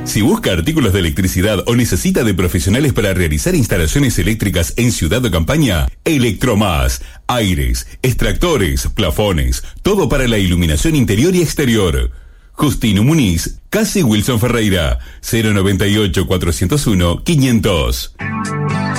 Si busca artículos de electricidad o necesita de profesionales para realizar instalaciones eléctricas en Ciudad o Campaña, Electromás. Aires, extractores, plafones, todo para la iluminación interior y exterior. Justino Muniz, casi Wilson Ferreira, 098 401 500.